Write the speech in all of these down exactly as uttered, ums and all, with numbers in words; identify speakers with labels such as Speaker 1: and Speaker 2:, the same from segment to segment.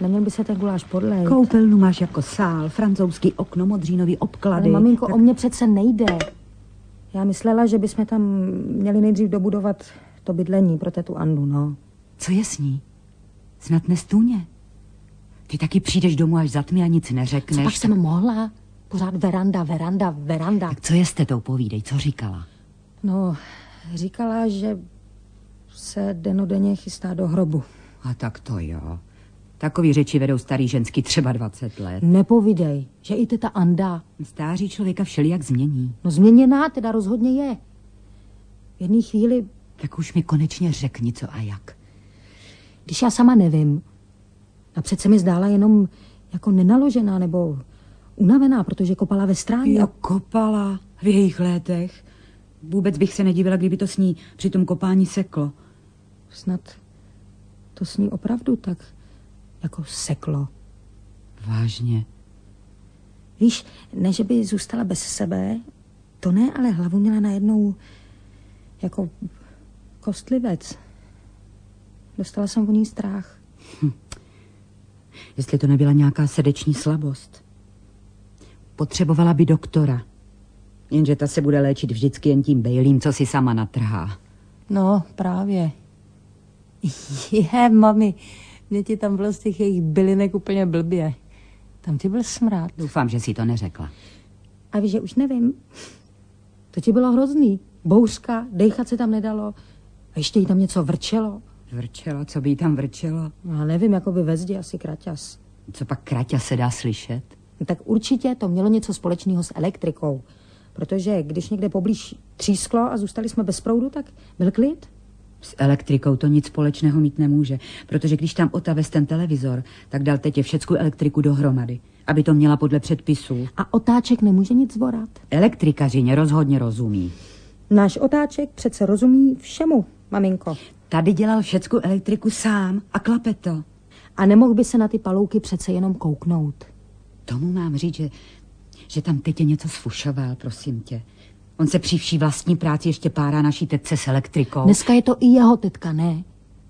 Speaker 1: neměl by se ten guláš podlejt.
Speaker 2: Koupelnu máš jako sál, francouzský okno, modřínový obklady.
Speaker 1: Ale maminko,
Speaker 2: tak...
Speaker 1: o mě přece nejde. Já myslela, že bychom tam měli nejdřív dobudovat to bydlení pro tetu Andu, no.
Speaker 2: Co je s ní? Snad nestůně. Ty taky přijdeš domů až za tmy a nic neřekneš.
Speaker 1: Co pak jsem mohla? Pořád veranda, veranda, veranda.
Speaker 2: Tak co je s tetou, povídej, co říkala?
Speaker 1: No, říkala, že se denodenně chystá do hrobu.
Speaker 2: A tak to jo. Takový řeči vedou starý ženský třeba dvacet let.
Speaker 1: Nepovídej, že i teta Anda.
Speaker 2: Stáří člověka všelijak změní.
Speaker 1: No změněná teda rozhodně je. V jedné chvíli...
Speaker 2: Tak už mi konečně řekni, co a jak.
Speaker 1: Když já sama nevím. A přece mi zdála jenom jako nenaložená nebo unavená, protože kopala ve stráně.
Speaker 2: Jo, kopala v jejich létech. Vůbec bych se nedivila, kdyby to s ní při tom kopání seklo.
Speaker 1: Snad to s ní opravdu tak jako seklo.
Speaker 2: Vážně.
Speaker 1: Víš, ne, že by zůstala bez sebe, to ne, ale hlavu měla najednou jako kostlivec. Dostala jsem o ní strach.
Speaker 2: Hm. Jestli to nebyla nějaká srdeční slabost. Potřebovala by doktora. Jenže ta se bude léčit vždycky jen tím bejlím, co si sama natrhá.
Speaker 1: No, právě. Je, mami, mě ti tam bylo z těch jejich bylinek úplně blbě. Tam ti byl smrad.
Speaker 2: Doufám, že si to neřekla.
Speaker 1: A víš, že už nevím. To ti bylo hrozný. Bouřka, dejchat se tam nedalo. A ještě jí tam něco vrčelo.
Speaker 2: Vrčelo? Co by jí tam vrčelo?
Speaker 1: Já nevím, jako by ve zdi asi kraťas.
Speaker 2: Co pak kraťa se dá slyšet?
Speaker 1: No, tak určitě to mělo něco společného s elektrikou. Protože když někde poblíž třísklo a zůstali jsme bez proudu, tak byl klid.
Speaker 2: S elektrikou to nic společného mít nemůže, protože když tam otavez ten televizor, tak dal tetě všecku elektriku dohromady, aby to měla podle předpisů.
Speaker 1: A otáček nemůže nic zvorat.
Speaker 2: Elektrikařině rozhodně rozumí.
Speaker 1: Náš otáček přece rozumí všemu, maminko.
Speaker 2: Tady dělal všecku elektriku sám a klape to.
Speaker 1: A nemohl by se na ty palouky přece jenom kouknout.
Speaker 2: Tomu mám říct, že, že tam tetě něco sfušoval, prosím tě. On se při vší vlastní práci ještě párá naší tetce s elektrikou.
Speaker 1: Dneska je to i jeho tetka, ne?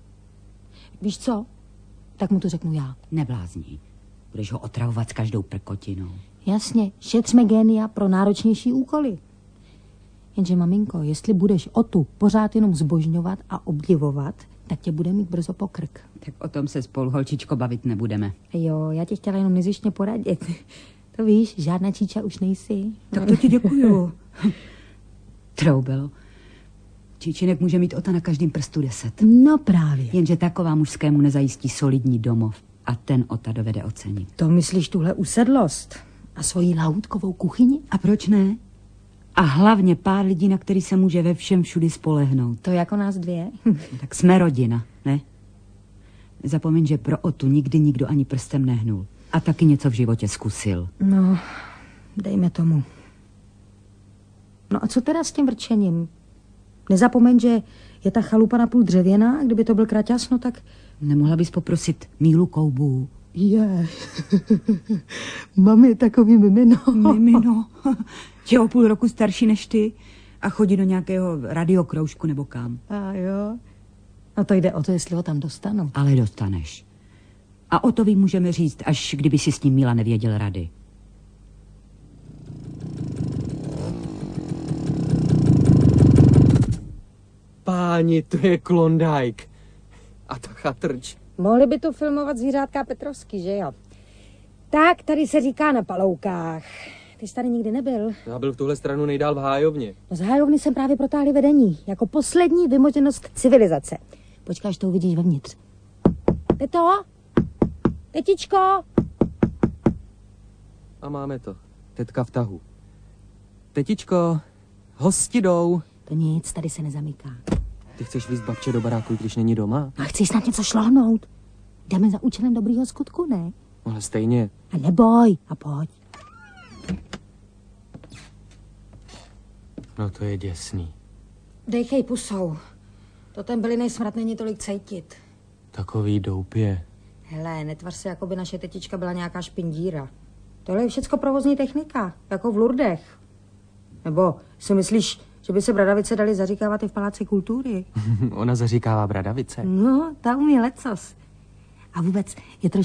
Speaker 1: Víš co? Tak mu to řeknu já.
Speaker 2: Neblázní. Budeš ho otravovat s každou prkotinou.
Speaker 1: Jasně, šetřme génia pro náročnější úkoly. Jenže, maminko, jestli budeš o tu pořád jenom zbožňovat a obdivovat, tak tě bude mít brzo po krk.
Speaker 2: Tak o tom se spolu, holčičko, bavit nebudeme.
Speaker 1: Jo, já ti chtěla jenom nezištně poradit. To víš, žádná číča už nejsi.
Speaker 2: Tak to ti děkuju. Troubelo. Číčinek může mít ota na každém prstu deset.
Speaker 1: No právě.
Speaker 2: Jenže taková mužskému nezajistí solidní domov. A ten ota dovede ocenit.
Speaker 1: To myslíš tuhle usedlost? A svoji lahůdkovou kuchyni?
Speaker 2: A proč ne? A hlavně pár lidí, na který se může ve všem všudy spolehnout.
Speaker 1: To jako nás dvě?
Speaker 2: Tak jsme rodina, ne? Zapomeň, že pro otu nikdy nikdo ani prstem nehnul. A taky něco v životě zkusil.
Speaker 1: No, dejme tomu. No a co teda s tím vrčením? Nezapomeň, že je ta chalupa napůl dřevěná, a kdyby to byl kraťas, no tak...
Speaker 2: Nemohla bys poprosit Mílu Koubů?
Speaker 1: Je. Mami, takový mimino.
Speaker 2: Mimino? Je o půl roku starší než ty a chodí do nějakého radiokroužku nebo kam.
Speaker 1: A jo. A to jde o to, jestli ho tam dostanu.
Speaker 2: Ale dostaneš. A o to vy můžeme říct, až kdyby si s ním Míla nevěděl rady.
Speaker 3: Páni, to je Klondike. A ta chatrč.
Speaker 1: Mohli by to filmovat zvířátka Petrovský, že jo? Tak, tady se říká na Paloukách. Ty jsi tady nikdy nebyl.
Speaker 3: Já byl v tuhle stranu nejdál v hájovně.
Speaker 1: No z hájovny jsem právě protáhli vedení. Jako poslední vymoženost civilizace. Počkej, až to uvidíš vevnitř. Teto? Tetičko?
Speaker 3: A máme to. Tetka v tahu. Tetičko, hosti jdou.
Speaker 1: To nic, tady se nezamyká.
Speaker 3: Ty chceš víc babče do baráku, když není doma?
Speaker 1: A chceš snad něco šlohnout? Jdeme za účelem dobrýho skutku, ne?
Speaker 3: Ale stejně.
Speaker 1: A neboj, a pojď.
Speaker 3: No to je děsný.
Speaker 1: Dejchej pusou. To ten bylinej smrad není tolik cejtit.
Speaker 3: Takový doupě.
Speaker 1: Hele, netvař se, jako by naše tetička byla nějaká špindíra. Tohle je všecko provozní technika, jako v Lurdech. Nebo si myslíš, že by se bradavice dali zaříkávat i v Paláci kultury?
Speaker 3: Ona zaříkává bradavice.
Speaker 1: No, ta umí lecos. A vůbec je trošku